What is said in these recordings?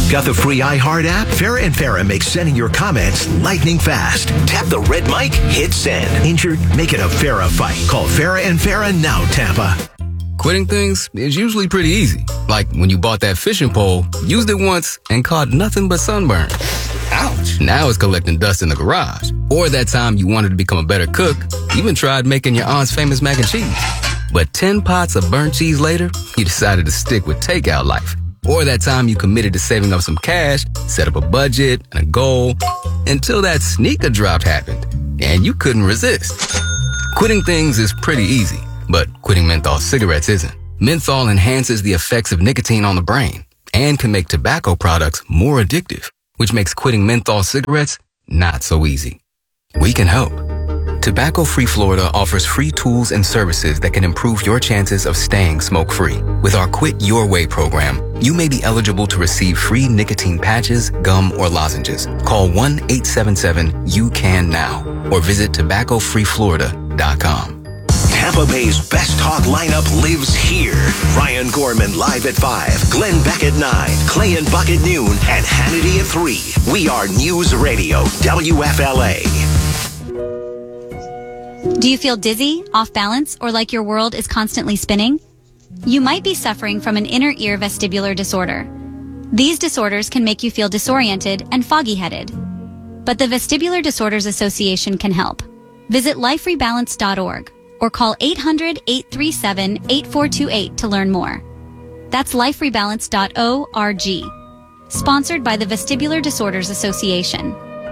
Got the free iHeart app? Farrah and Farrah makes sending your comments lightning fast. Tap the red mic, hit send. Injured? Make it a Farrah fight. Call Farrah and Farrah now, Tampa. Quitting things is usually pretty easy. Like when you bought that fishing pole, used it once, and caught nothing but sunburn. Ouch. Now it's collecting dust in the garage. Or that time you wanted to become a better cook, even tried making your aunt's famous mac and cheese. But 10 pots of burnt cheese later, you decided to stick with takeout life. Or that time you committed to saving up some cash, set up a budget and a goal, until that sneaker drop happened, and you couldn't resist. Quitting things is pretty easy, but quitting menthol cigarettes isn't. Menthol enhances the effects of nicotine on the brain and can make tobacco products more addictive, which makes quitting menthol cigarettes not so easy. We can help. Tobacco Free Florida offers free tools and services that can improve your chances of staying smoke-free. With our Quit Your Way program, you may be eligible to receive free nicotine patches, gum, or lozenges. Call 1-877-YOU-CAN-NOW or visit tobaccofreeflorida.com. Tampa Bay's best talk lineup lives here. Ryan Gorman live at 5, Glenn Beck at 9, Clay and Buck at noon, and Hannity at 3. We are News Radio, WFLA. Do you feel dizzy, off balance, or like your world is constantly spinning? You might be suffering from an inner ear vestibular disorder. These disorders can make you feel disoriented and foggy-headed. But the Vestibular Disorders Association can help. Visit liferebalance.org or call 800-837-8428 to learn more. That's liferebalance.org. Sponsored by the Vestibular Disorders Association.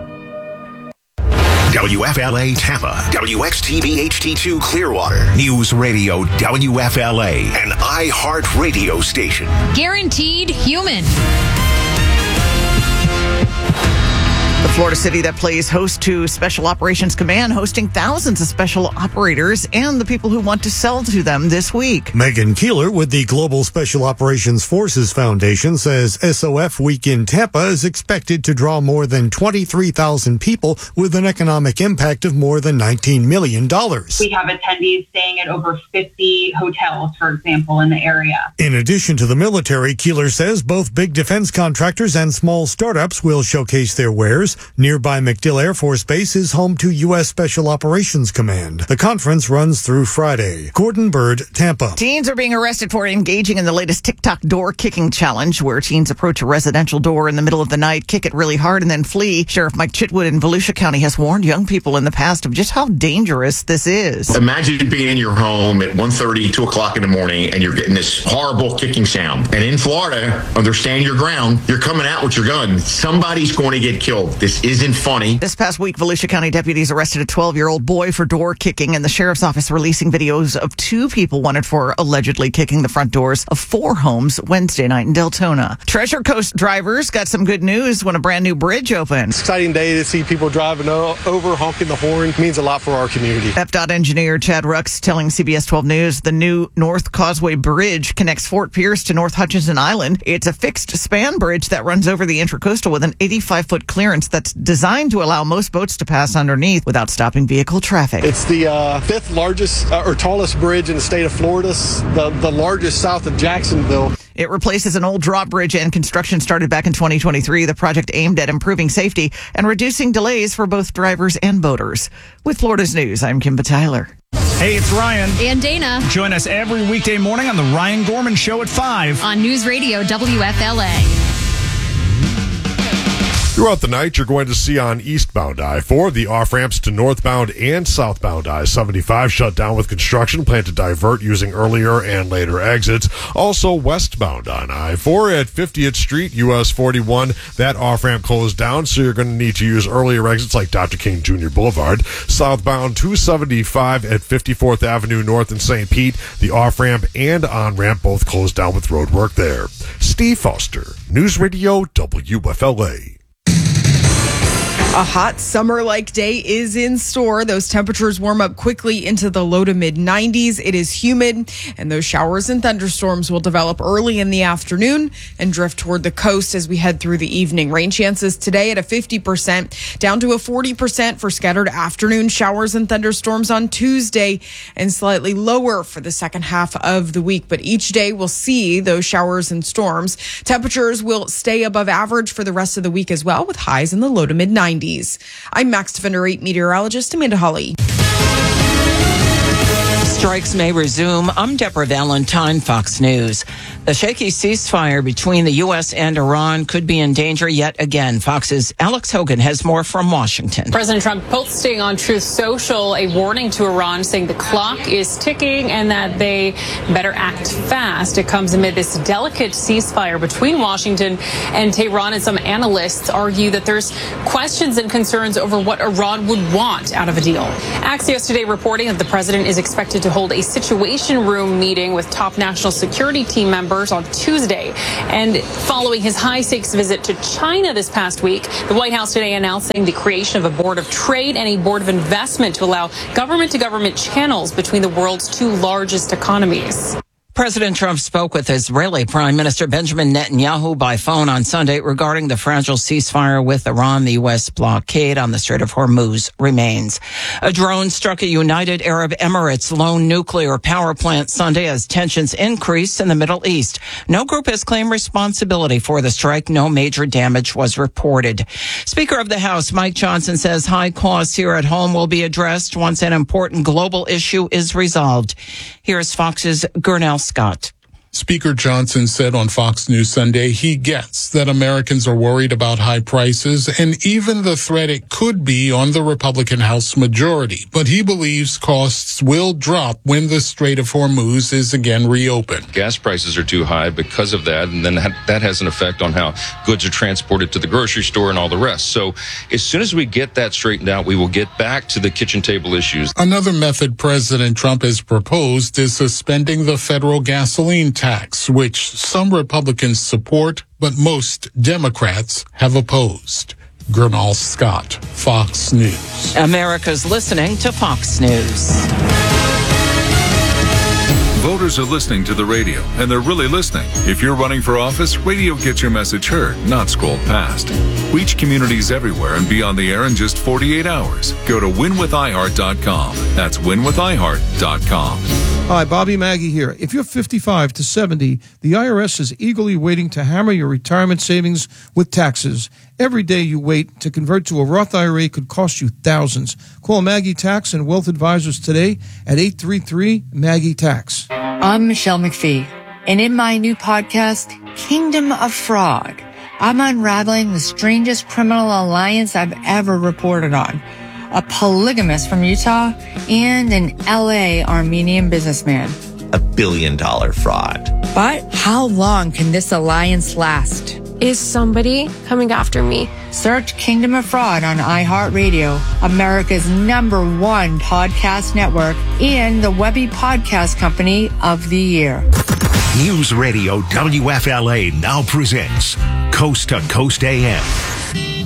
WFLA Tampa, WXTV HD2 Clearwater, News Radio WFLA, an iHeart radio station. Guaranteed human. The Florida city that plays host to Special Operations Command, hosting thousands of special operators and the people who want to sell to them this week. Megan Keeler with the Global Special Operations Forces Foundation says SOF Week in Tampa is expected to draw more than 23,000 people with an economic impact of more than $19 million. We have attendees staying at over 50 hotels, for example, in the area. In addition to the military, Keeler says both big defense contractors and small startups will showcase their wares. Nearby MacDill Air Force Base is home to U.S. Special Operations Command. The conference runs through Friday. Gordon Bird, Tampa. Teens are being arrested for engaging in the latest TikTok door kicking challenge, where teens approach a residential door in the middle of the night, kick it really hard, and then flee. Sheriff Mike Chitwood in Volusia County has warned young people in the past of just how dangerous this is. Imagine being in your home at 1:30, 2 o'clock in the morning, and you're getting this horrible kicking sound. And in Florida, understand your ground, you're coming out with your gun. Somebody's going to get killed. This isn't funny. This past week, Volusia County deputies arrested a 12-year-old boy for door kicking, and the sheriff's office releasing videos of 2 people wanted for allegedly kicking the front doors of 4 homes Wednesday night in Deltona. Treasure Coast drivers got some good news when a brand new bridge opened. Exciting day to see people driving over, honking the horn. It means a lot for our community. FDOT engineer Chad Rux telling CBS 12 News the new North Causeway Bridge connects Fort Pierce to North Hutchinson Island. It's a fixed span bridge that runs over the Intracoastal with an 85-foot clearance that's designed to allow most boats to pass underneath without stopping vehicle traffic. It's the 5th largest or tallest bridge in the state of Florida, the largest south of Jacksonville. It replaces an old drawbridge, and construction started back in 2023. The project aimed at improving safety and reducing delays for both drivers and boaters. With Florida's News, I'm Kimba Tyler. Hey, it's Ryan. And Dana. Join us every weekday morning on the Ryan Gorman Show at 5. On News Radio WFLA. Throughout the night, you're going to see on eastbound I-4 the off-ramps to northbound and southbound I-75 shut down with construction, planned to divert using earlier and later exits. Also westbound on I-4 at 50th Street, US 41, that off-ramp closed down, so you're going to need to use earlier exits like Dr. King Jr. Boulevard. Southbound 275 at 54th Avenue North in St. Pete, the off-ramp and on-ramp both closed down with road work there. Steve Foster, News Radio WFLA. A hot summer-like day is in store. Those temperatures warm up quickly into the low to mid-90s. It is humid, and those showers and thunderstorms will develop early in the afternoon and drift toward the coast as we head through the evening. Rain chances today at a 50%, down to a 40% for scattered afternoon showers and thunderstorms on Tuesday, and slightly lower for the second half of the week. But each day we'll see those showers and storms. Temperatures will stay above average for the rest of the week as well, with highs in the low to mid-90s. I'm Max Defender 8 meteorologist Amanda Hawley. Strikes may resume. I'm Deborah Valentine, Fox News. The shaky ceasefire between the U.S. and Iran could be in danger yet again. Fox's Alex Hogan has more from Washington. President Trump posting on Truth Social a warning to Iran, saying the clock is ticking and that they better act fast. It comes amid this delicate ceasefire between Washington and Tehran, and some analysts argue that there's questions and concerns over what Iran would want out of a deal. Axios today reporting that the president is expected to hold a situation room meeting with top national security team members on Tuesday. And following his high-stakes visit to China this past week, the White House today announcing the creation of a board of trade and a board of investment to allow government-to-government channels between the world's two largest economies. President Trump spoke with Israeli Prime Minister Benjamin Netanyahu by phone on Sunday regarding the fragile ceasefire with Iran. The U.S. blockade on the Strait of Hormuz remains. A drone struck a United Arab Emirates lone nuclear power plant Sunday as tensions increased in the Middle East. No group has claimed responsibility for the strike. No major damage was reported. Speaker of the House Mike Johnson says high costs here at home will be addressed once an important global issue is resolved. Here's Fox's Gurnell Scott. Speaker Johnson said on Fox News Sunday he gets that Americans are worried about high prices and even the threat it could be on the Republican House majority. But he believes costs will drop when the Strait of Hormuz is again reopened. Gas prices are too high because of that, and then that has an effect on how goods are transported to the grocery store and all the rest. So as soon as we get that straightened out, we will get back to the kitchen table issues. Another method President Trump has proposed is suspending the federal gasoline tax, which some Republicans support, but most Democrats have opposed. Gurnell Scott, Fox News. America's listening to Fox News. Voters are listening to the radio, and they're really listening. If you're running for office, radio gets your message heard, not scrolled past. Reach communities everywhere and be on the air in just 48 hours. Go to winwithiheart.com. That's winwithiheart.com. Hi, Bobby Maggie here. If you're 55 to 70, the IRS is eagerly waiting to hammer your retirement savings with taxes. Every day you wait to convert to a Roth IRA could cost you thousands. Call Maggie Tax and Wealth Advisors today at 833-MAGGIE-TAX. I'm Michelle McPhee, and in my new podcast, Kingdom of Fraud, I'm unraveling the strangest criminal alliance I've ever reported on. A polygamist from Utah and an LA Armenian businessman. $1 billion fraud. But how long can this alliance last? Is somebody coming after me? Search Kingdom of Fraud on iHeartRadio, America's #1 podcast network, and the Webby Podcast Company of the Year. News Radio WFLA now presents Coast to Coast AM.